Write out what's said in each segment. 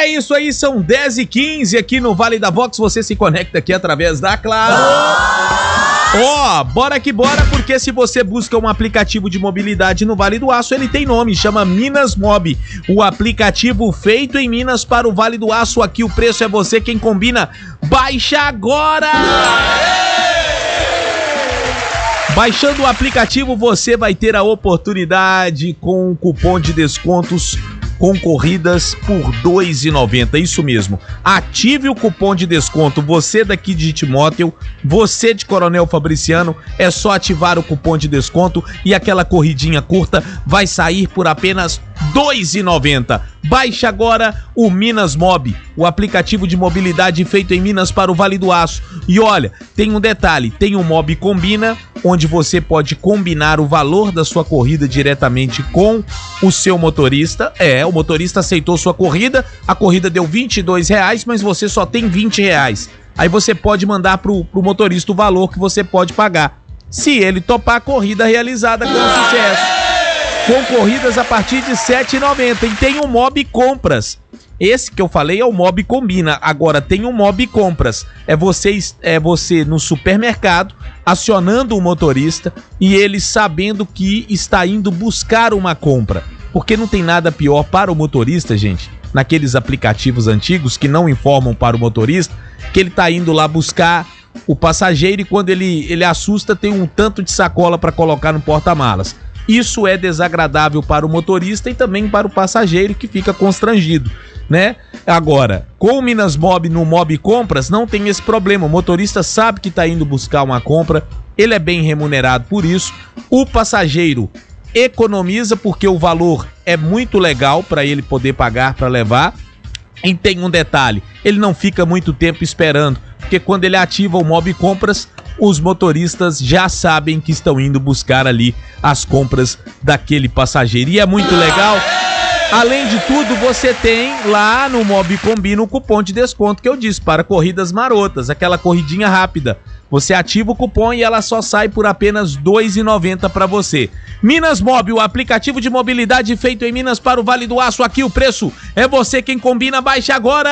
É isso aí, são 10h15 aqui no Vale da Vox. Você se conecta aqui através da Claro. Bora que bora, porque se você busca um aplicativo de mobilidade no Vale do Aço, ele tem nome, chama Minas Mob. O aplicativo feito em Minas para o Vale do Aço. Aqui o preço é você quem combina. Baixa agora! Baixando o aplicativo, você vai ter a oportunidade com um cupom de descontos concorridas por R$ 2,90, isso mesmo. Ative o cupom de desconto, você daqui de Timóteo, você de Coronel Fabriciano, é só ativar o cupom de desconto e aquela corridinha curta vai sair por apenas R$ 2,90. Baixe agora o Minas Mob, o aplicativo de mobilidade feito em Minas para o Vale do Aço. E olha, tem um detalhe, tem o Mob Combina, onde você pode combinar o valor da sua corrida diretamente com o seu motorista. O motorista aceitou sua corrida, a corrida deu R$22, mas você só tem R$20. Aí você pode mandar pro motorista o valor que você pode pagar, se ele topar a corrida realizada com sucesso. Com corridas a partir de R$ 7,90. E tem o Mob Compras. Esse que eu falei é o Mob Combina. Agora tem o Mob Compras. É você no supermercado acionando o motorista e ele sabendo que está indo buscar uma compra. Porque não tem nada pior para o motorista, gente, naqueles aplicativos antigos que não informam para o motorista que ele está indo lá buscar o passageiro e quando ele assusta tem um tanto de sacola para colocar no porta-malas. Isso é desagradável para o motorista e também para o passageiro que fica constrangido, né? Agora, com o Minas Mob no Mob Compras não tem esse problema. O motorista sabe que está indo buscar uma compra, ele é bem remunerado por isso. O passageiro economiza porque o valor é muito legal para ele poder pagar para levar. E tem um detalhe, ele não fica muito tempo esperando, porque quando ele ativa o Mob Compras, os motoristas já sabem que estão indo buscar ali as compras daquele passageiro. E é muito legal. Além de tudo, você tem lá no Mob Combina o cupom de desconto que eu disse, para corridas marotas, aquela corridinha rápida. Você ativa o cupom e ela só sai por apenas R$ 2,90 para você. Minas Mob, o aplicativo de mobilidade feito em Minas para o Vale do Aço. Aqui o preço é você quem combina. Baixe agora!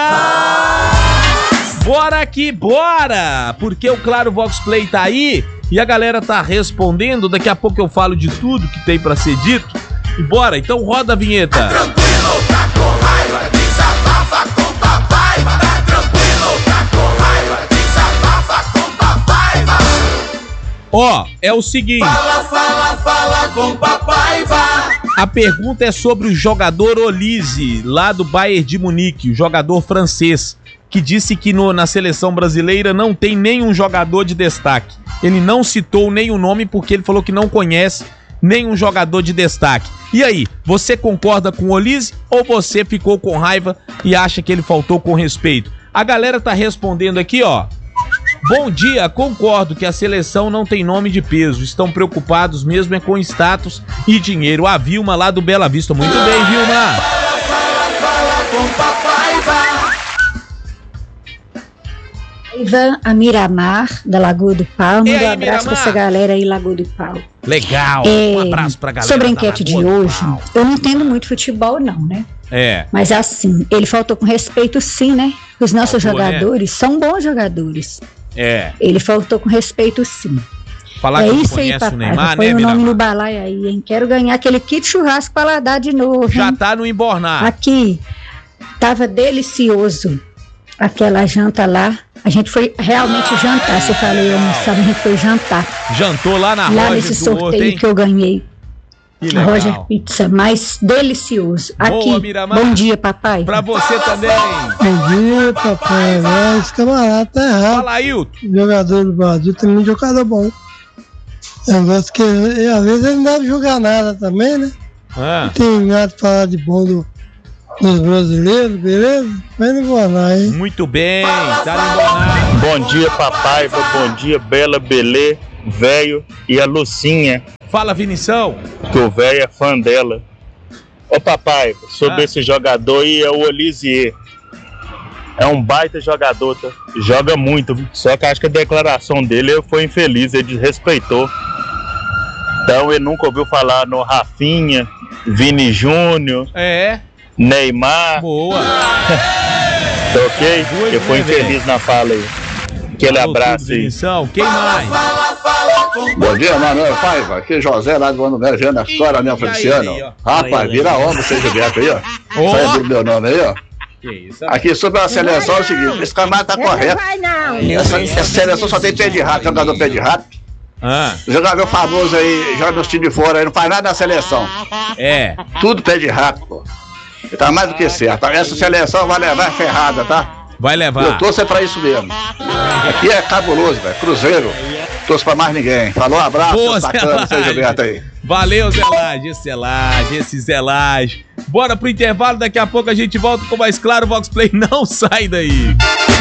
Bora que bora! Porque o Claro Vox Play tá aí e a galera tá respondendo. Daqui a pouco eu falo de tudo que tem pra ser dito. E bora, então roda a vinheta. Tá tranquilo, tá com raiva, desabafa com papai. Tá tranquilo, tá com raiva, desabafa com papai. É o seguinte. Fala com papai, vá. A pergunta é sobre o jogador Olise, lá do Bayern de Munique, o jogador francês, que disse que na seleção brasileira não tem nenhum jogador de destaque. Ele não citou nenhum nome porque ele falou que não conhece nenhum jogador de destaque. E aí, você concorda com o Olise ou você ficou com raiva e acha que ele faltou com respeito? A galera tá respondendo aqui, Bom dia, concordo que a seleção não tem nome de peso. Estão preocupados mesmo com status e dinheiro. A Vilma lá do Bela Vista. Muito bem, Vilma. Fala com papai, vá. Ivan, a Miramar, da Lagoa do Pau. Um abraço pra essa galera aí, Lagoa do Pau. Legal, um abraço pra galera. Sobre a enquete de hoje, eu não entendo muito futebol não, né? Mas assim, ele faltou com respeito sim, né? Os nossos jogadores são bons jogadores. Ele faltou com respeito sim. Falar que isso aí, papai. Neymar, põe o nome no balaio aí, hein? Quero ganhar aquele kit churrasco pra lá dar de novo, Já hein? tá no embornar. Aqui, tava delicioso aquela janta lá. A gente foi realmente jantar. Você falou, eu não sabe, a gente foi jantar. Jantou lá na Lá nesse sorteio que eu ganhei. A Roger Pizza, mais delicioso. Boa, aqui, Miramar. Bom dia, papai. Pra você também. Bom dia, papai. Esse camarada tá errado. Fala, Ailton. Jogador do Brasil tem muito jogador bom. Às vezes ele não deve jogar nada também, né? Não tem nada pra falar de bom dos brasileiros, beleza? Mas não vou lá, hein? Muito bem, tá no Bom dia, papai. Bom dia, Bela, Belê, velho e a Lucinha. Fala, Vinição. Que o velho é fã dela. Ô, papai, sobre esse jogador aí é o Olisier. É um baita jogador, tá? Joga muito, só que acho que a declaração dele foi infeliz, ele desrespeitou. Então ele nunca ouviu falar no Rafinha, Vini Júnior, Neymar. Boa. Ok? Eu fui infeliz na fala aí. Aquele abraço aí. Quem mais? Bom dia, meu nome é Paiva. Aqui é José, lá do Ano Velho, vendo a história, minha Feliciano. Rapaz, vira onda, você Gilberto aí, ó. Sai do meu nome aí, ó. Aqui sobre a seleção é o seguinte, esse camarada tá correto. Essa seleção só tem pé de rato, jogador pé de rato. Jogador famoso aí, joga nos times de fora aí, não faz nada na seleção. Tudo pé de rato, pô. Tá mais do que certo. Essa seleção vai levar ferrada, tá? Vai levar. Eu torço pra isso mesmo. Aqui é cabuloso, velho. Cruzeiro. Torço pra mais ninguém. Falou, um abraço. Boa, bacana, Zé Gilberto aí. Valeu, Zé Laje. Esse Zé Laje. Bora pro intervalo, daqui a pouco a gente volta com mais claro. Vox Play, não sai daí.